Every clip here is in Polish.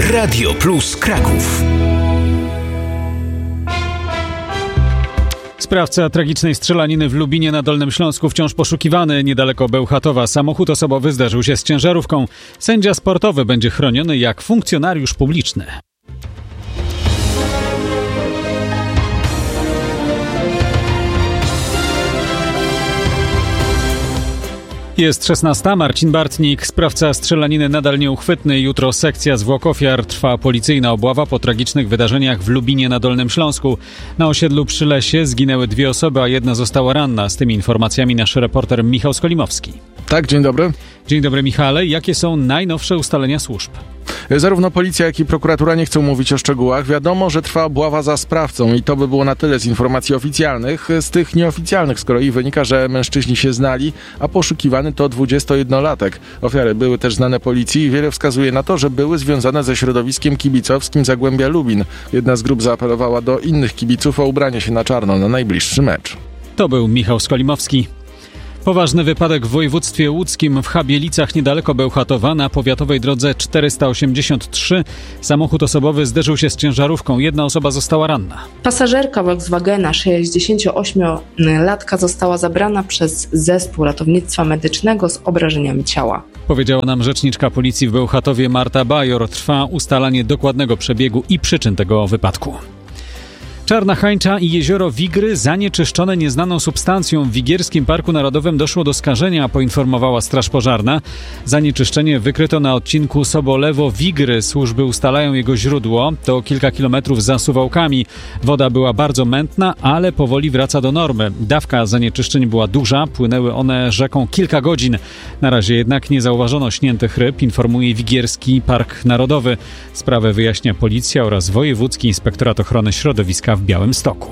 Radio Plus Kraków. Sprawca tragicznej strzelaniny w Lubinie na Dolnym Śląsku wciąż poszukiwany. Niedaleko Bełchatowa samochód osobowy zderzył się z ciężarówką. Sędzia sportowy będzie chroniony jak funkcjonariusz publiczny. Jest 16. Marcin Bartnik, sprawca strzelaniny nadal nieuchwytny. Jutro sekcja zwłok ofiar. Trwa policyjna obława po tragicznych wydarzeniach w Lubinie na Dolnym Śląsku. Na osiedlu przy Lesie zginęły 2 osoby, a 1 została ranna. Z tymi informacjami nasz reporter Michał Skolimowski. Tak, dzień dobry. Dzień dobry, Michale. Jakie są najnowsze ustalenia służb? Zarówno policja, jak i prokuratura nie chcą mówić o szczegółach. Wiadomo, że trwa obława za sprawcą i to by było na tyle z informacji oficjalnych. Z tych nieoficjalnych z kolei wynika, że mężczyźni się znali, a poszukiwany to 21-latek. Ofiary były też znane policji i wiele wskazuje na to, że były związane ze środowiskiem kibicowskim Zagłębia Lubin. Jedna z grup zaapelowała do innych kibiców o ubranie się na czarno na najbliższy mecz. To był Michał Skolimowski. Poważny wypadek w województwie łódzkim w Chabielicach niedaleko Bełchatowa na powiatowej drodze 483. Samochód osobowy zderzył się z ciężarówką. 1 osoba została ranna. Pasażerka Volkswagena 68-latka została zabrana przez zespół ratownictwa medycznego z obrażeniami ciała. Powiedziała nam rzeczniczka policji w Bełchatowie Marta Bajor. Trwa ustalanie dokładnego przebiegu i przyczyn tego wypadku. Czarna Hańcza i jezioro Wigry zanieczyszczone nieznaną substancją. W Wigierskim Parku Narodowym doszło do skażenia, poinformowała Straż Pożarna. Zanieczyszczenie wykryto na odcinku Sobolewo-Wigry. Służby ustalają jego źródło. To kilka kilometrów za Suwałkami. Woda była bardzo mętna, ale powoli wraca do normy. Dawka zanieczyszczeń była duża. Płynęły one rzeką kilka godzin. Na razie jednak nie zauważono śniętych ryb, informuje Wigierski Park Narodowy. Sprawę wyjaśnia policja oraz Wojewódzki Inspektorat Ochrony Środowiska w Białymstoku.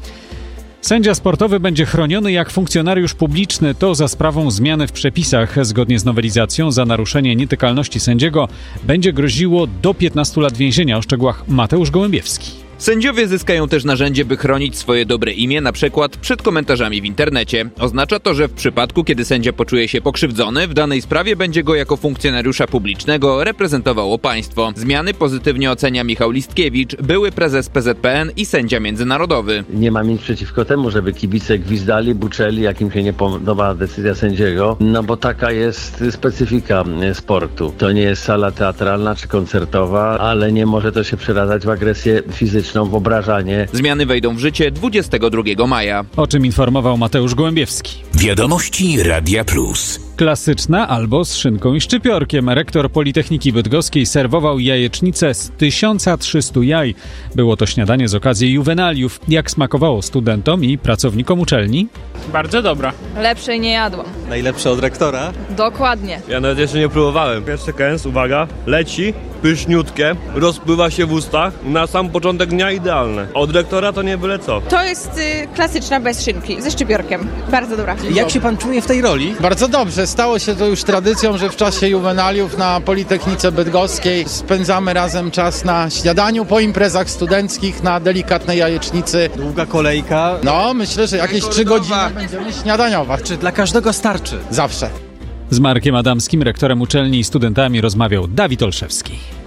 Sędzia sportowy będzie chroniony jak funkcjonariusz publiczny. To za sprawą zmiany w przepisach. Zgodnie z nowelizacją za naruszenie nietykalności sędziego będzie groziło do 15 lat więzienia. O szczegółach Mateusz Gołębiewski. Sędziowie zyskają też narzędzie, by chronić swoje dobre imię, na przykład przed komentarzami w internecie. Oznacza to, że w przypadku, kiedy sędzia poczuje się pokrzywdzony, w danej sprawie będzie go jako funkcjonariusza publicznego reprezentowało państwo. Zmiany pozytywnie ocenia Michał Listkiewicz, były prezes PZPN i sędzia międzynarodowy. Nie mam nic przeciwko temu, żeby kibice gwizdali, buczeli, jak im się nie podoba decyzja sędziego, no bo taka jest specyfika sportu. To nie jest sala teatralna czy koncertowa, ale nie może to się przeradzać w agresję fizyczną, w obrażanie. Zmiany wejdą w życie 22 maja. O czym informował Mateusz Gołębiewski. Wiadomości Radia Plus. Klasyczna albo z szynką i szczypiorkiem. Rektor Politechniki Bydgoskiej serwował jajecznicę z 1300 jaj. Było to śniadanie z okazji juwenaliów. Jak smakowało studentom i pracownikom uczelni? Bardzo dobra. Lepszej nie jadłam. Najlepsze od rektora? Dokładnie. Ja nawet jeszcze nie próbowałem. Pierwszy kęs, uwaga, leci, pyszniutkie, rozpływa się w ustach. Na sam początek dnia idealne. Od rektora to nie byle co. To jest klasyczna bez szynki, ze szczypiorkiem. Bardzo dobra. Jak się pan czuje w tej roli? Bardzo dobrze. Stało się to już tradycją, że w czasie juwenaliów na Politechnice Bydgoskiej spędzamy razem czas na śniadaniu, po imprezach studenckich, na delikatnej jajecznicy. Długa kolejka. No, myślę, że jakieś 3 godziny będziemy śniadaniować. Czy dla każdego starczy? Zawsze. Z Markiem Adamskim, rektorem uczelni i studentami rozmawiał Dawid Olszewski.